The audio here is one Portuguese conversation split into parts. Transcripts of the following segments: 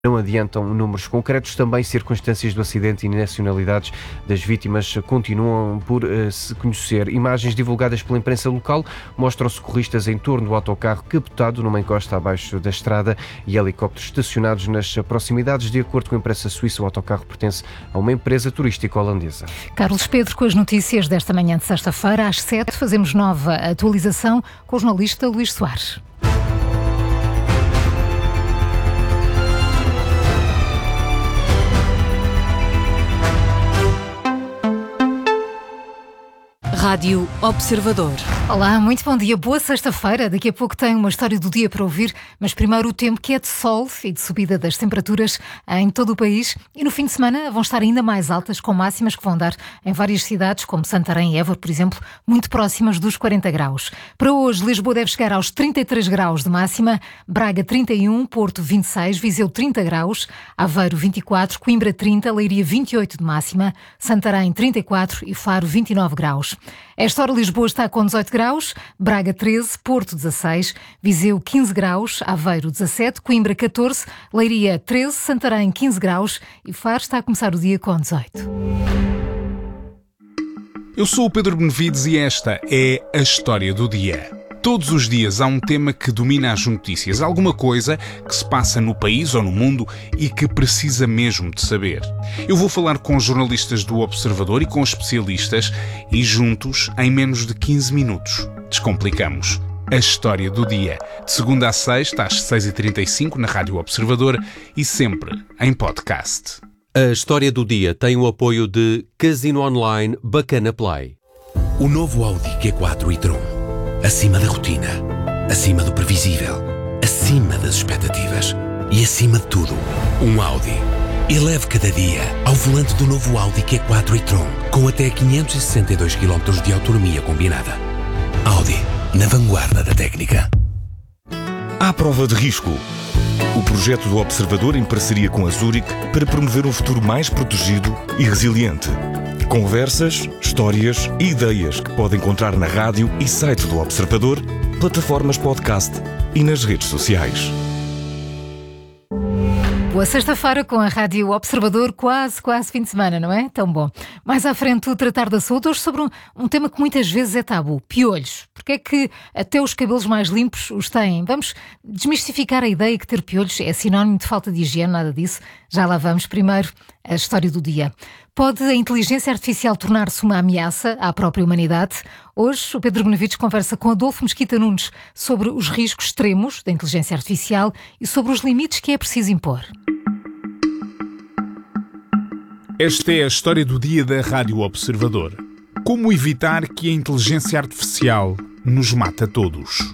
Não adiantam números concretos, também circunstâncias do acidente e nacionalidades das vítimas continuam por se conhecer. Imagens divulgadas pela imprensa local mostram socorristas em torno do autocarro capotado numa encosta abaixo da estrada e helicópteros estacionados nas proximidades. De acordo com a imprensa suíça, o autocarro pertence a uma empresa turística holandesa. Carlos Pedro, com as notícias desta manhã de sexta-feira, às 7, fazemos nova atualização com o jornalista Luís Soares. Rádio Observador. Olá, muito bom dia, boa sexta-feira. Daqui a pouco tem uma história do dia para ouvir, mas primeiro o tempo, que é de sol e de subida das temperaturas em todo o país, e no fim de semana vão estar ainda mais altas, com máximas que vão dar em várias cidades, como Santarém e Évora, por exemplo, muito próximas dos 40 graus. Para hoje, Lisboa deve chegar aos 33 graus de máxima, Braga 31, Porto 26, Viseu 30 graus, Aveiro 24, Coimbra 30, Leiria 28 de máxima, Santarém 34 e Faro 29 graus. Esta hora Lisboa está com 18 graus, Braga 13, Porto 16, Viseu 15 graus, Aveiro 17, Coimbra 14, Leiria 13, Santarém 15 graus e Faro está a começar o dia com 18. Eu sou o Pedro Benevides e esta é a história do dia. Todos os dias há um tema que domina as notícias, alguma coisa que se passa no país ou no mundo e que precisa mesmo de saber. Eu vou falar com jornalistas do Observador e com especialistas e juntos, em menos de 15 minutos, descomplicamos a história do dia. De segunda a sexta, às 6h35 na Rádio Observador e sempre em podcast. A história do dia tem o apoio de Casino Online Bacana Play. O novo Audi Q4 e-tron. Acima da rotina, acima do previsível, acima das expectativas e acima de tudo, um Audi. Eleve cada dia ao volante do novo Audi Q4 e-tron, com até 562 km de autonomia combinada. Audi, na vanguarda da técnica. À prova de risco. O projeto do Observador em parceria com a Zurich para promover um futuro mais protegido e resiliente. Conversas, histórias e ideias que pode encontrar na rádio e site do Observador, plataformas podcast e nas redes sociais. Boa sexta-feira com a Rádio Observador, quase fim de semana, não é? Tão bom. Mais à frente, o Tratar da Saúde, hoje sobre um tema que muitas vezes é tabu, piolhos. Porque é que até os cabelos mais limpos os têm? Vamos desmistificar a ideia que ter piolhos é sinónimo de falta de higiene, nada disso. Já lá vamos. Primeiro, a história do dia. Pode a inteligência artificial tornar-se uma ameaça à própria humanidade? Hoje, o Pedro Benevides conversa com Adolfo Mesquita Nunes sobre os riscos extremos da inteligência artificial e sobre os limites que é preciso impor. Esta é a história do dia da Rádio Observador. Como evitar que a inteligência artificial nos mate a todos?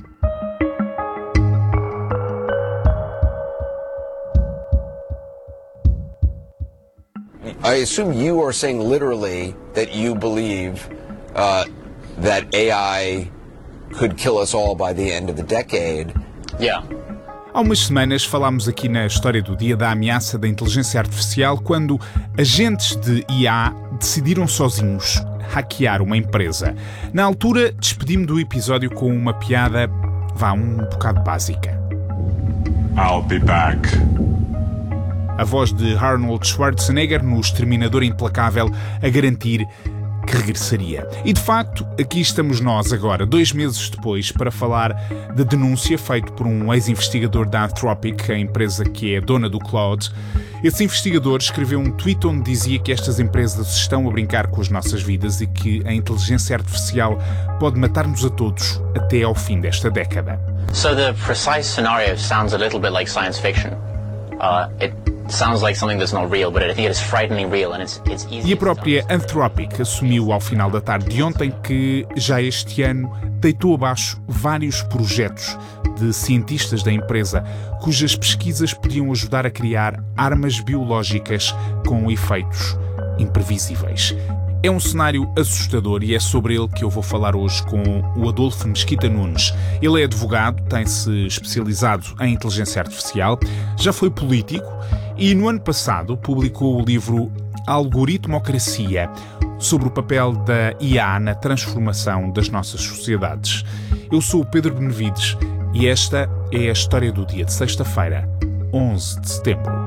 I assume you are saying literally that you believe that AI could kill us all by the end of the decade. Yeah. Há umas semanas falámos aqui na história do dia da ameaça da inteligência artificial quando agentes de IA decidiram sozinhos hackear uma empresa. Na altura, despedi-me do episódio com uma piada, um bocado básica. I'll be back. A voz de Arnold Schwarzenegger no Exterminador Implacável a garantir que regressaria. E de facto, aqui estamos nós agora, 2 meses depois, para falar da denúncia feita por um ex-investigador da Anthropic, a empresa que é dona do Claude. Esse investigador escreveu um tweet onde dizia que estas empresas estão a brincar com as nossas vidas e que a inteligência artificial pode matar-nos a todos até ao fim desta década. So the precise scenario sounds a little bit like science fiction. It sounds like something that's not real, but I think it is frighteningly real and it's easy. E a própria Anthropic assumiu ao final da tarde de ontem que já este ano deitou abaixo vários projetos de cientistas da empresa cujas pesquisas podiam ajudar a criar armas biológicas com efeitos imprevisíveis. É um cenário assustador e é sobre ele que eu vou falar hoje com o Adolfo Mesquita Nunes. Ele é advogado, tem-se especializado em inteligência artificial, já foi político e no ano passado publicou o livro Algoritmocracia, sobre o papel da IA na transformação das nossas sociedades. Eu sou o Pedro Benevides e esta é a história do dia de sexta-feira, 11 de setembro.